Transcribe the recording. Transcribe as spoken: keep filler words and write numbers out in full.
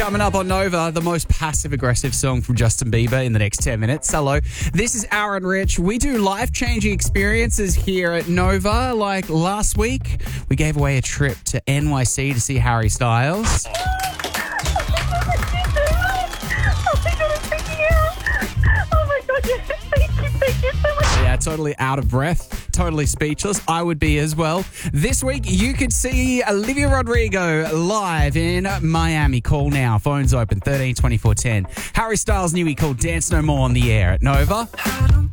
Coming up on Nova, the most passive-aggressive song from Justin Bieber in the next ten minutes. Hello, this is Aaron Rich. We do life-changing experiences here at Nova. Like last week, we gave away a trip to N Y C to see Harry Styles. Yeah, totally out of breath, totally speechless. I would be as well. This week, you could see Olivia Rodrigo live in Miami. Call now. Phones open, thirteen twenty-four ten. Harry Styles' new e called Dance No More on the air at Nova.